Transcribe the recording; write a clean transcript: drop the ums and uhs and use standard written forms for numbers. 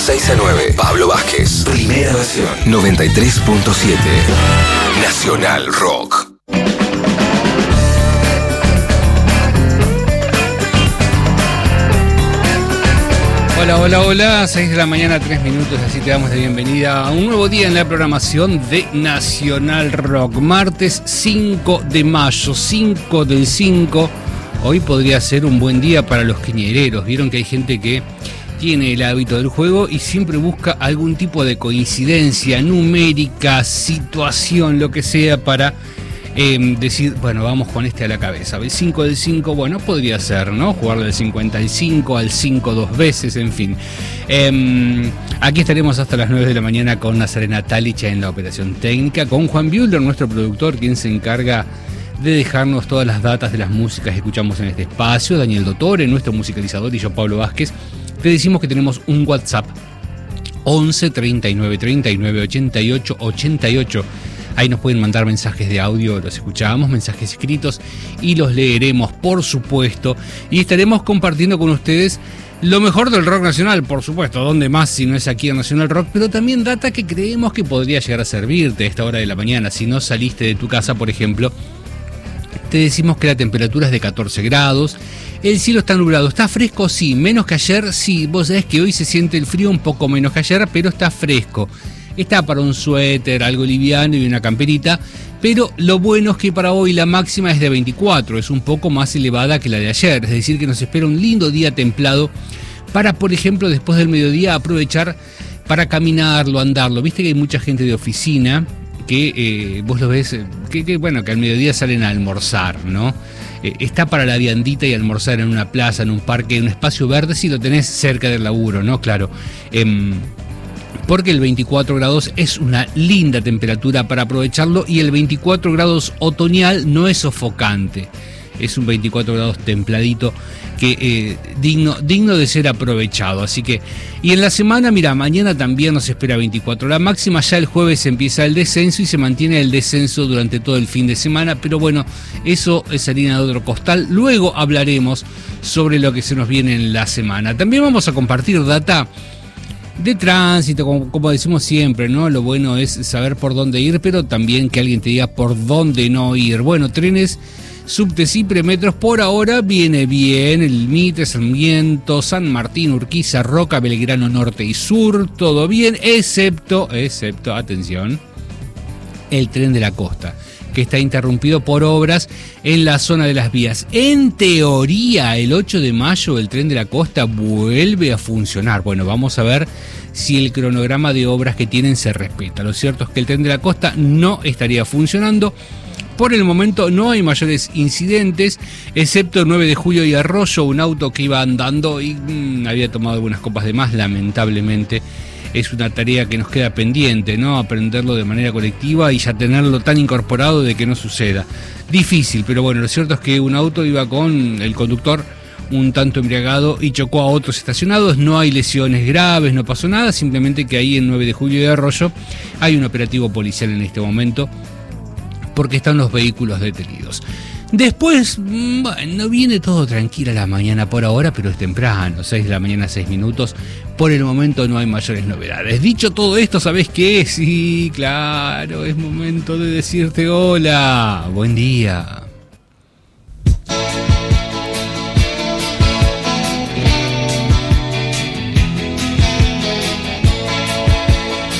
6 a 9. Pablo Vázquez. Primera versión. 93.7. Nacional Rock. Hola, 6 de la mañana, 3 minutos, así te damos de bienvenida a un nuevo día en la programación de Nacional Rock. Martes 5 de mayo, 5 del 5. Hoy podría ser un buen día para los quiniereros. Vieron que hay gente que tiene el hábito del juego y siempre busca algún tipo de coincidencia numérica, situación, lo que sea para decir, bueno, vamos con este a la cabeza. El 5 del 5, bueno, podría ser, ¿no? Jugar del 55 al 5 dos veces, en fin. Aquí estaremos hasta las 9 de la mañana con Nazarena Talicha en la operación técnica, con Juan Buehler, nuestro productor, quien se encarga de dejarnos todas las datas de las músicas que escuchamos en este espacio, Daniel Dottore, nuestro musicalizador, y yo, Pablo Vázquez. Te decimos que tenemos un WhatsApp, 11 39 39 88 88. Ahí nos pueden mandar mensajes de audio, los escuchamos, mensajes escritos y los leeremos, por supuesto. Y estaremos compartiendo con ustedes lo mejor del rock nacional, por supuesto. ¿Dónde más si no es aquí en Nacional Rock? Pero también data que creemos que podría llegar a servirte a esta hora de la mañana. Si no saliste de tu casa, por ejemplo, te decimos que la temperatura es de 14 grados. El cielo está nublado. ¿Está fresco? Sí. ¿Menos que ayer? Sí. Vos sabés que hoy se siente el frío un poco menos que ayer, pero está fresco. Está para un suéter, algo liviano y una camperita, pero lo bueno es que para hoy la máxima es de 24, es un poco más elevada que la de ayer, es decir que nos espera un lindo día templado para, por ejemplo, después del mediodía aprovechar para caminarlo, andarlo. Viste que hay mucha gente de oficina que vos lo ves, que al mediodía salen a almorzar, ¿no? Está para la viandita y almorzar en una plaza, en un parque, en un espacio verde si lo tenés cerca del laburo, ¿no? Claro. Porque el 24 grados es una linda temperatura para aprovecharlo y el 24 grados otoñal no es sofocante, es un 24 grados templadito que digno de ser aprovechado. Así que, y en la semana, mira, mañana también nos espera 24, la máxima. Ya el jueves empieza el descenso y se mantiene el descenso durante todo el fin de semana, pero bueno, eso es harina de otro costal. Luego hablaremos sobre lo que se nos viene en la semana. También vamos a compartir data de tránsito, como decimos siempre, ¿no? Lo bueno es saber por dónde ir, pero también que alguien te diga por dónde no ir. Bueno, trenes, subtes y premetros, por ahora viene bien. El Mitre, Sarmiento, San Martín, Urquiza, Roca, Belgrano Norte y Sur, todo bien, excepto, atención, el tren de la costa, que está interrumpido por obras en la zona de las vías. En teoría, el 8 de mayo el tren de la costa vuelve a funcionar. Bueno, vamos a ver si el cronograma de obras que tienen se respeta. Lo cierto es que el tren de la costa no estaría funcionando. Por el momento no hay mayores incidentes, excepto el 9 de julio y Arroyo, un auto que iba andando y había tomado algunas copas de más, lamentablemente. Es una tarea que nos queda pendiente, ¿no? Aprenderlo de manera colectiva y ya tenerlo tan incorporado de que no suceda. Difícil, pero bueno, lo cierto es que un auto iba con el conductor un tanto embriagado y chocó a otros estacionados. No hay lesiones graves, no pasó nada, simplemente que ahí en 9 de julio de Arroyo hay un operativo policial en este momento porque están los vehículos detenidos. Después, bueno, viene todo tranquila la mañana por ahora, pero es temprano, 6 de la mañana, 6 minutos. Por el momento no hay mayores novedades. Dicho todo esto, ¿sabés qué? Sí, claro, es momento de decirte hola, buen día.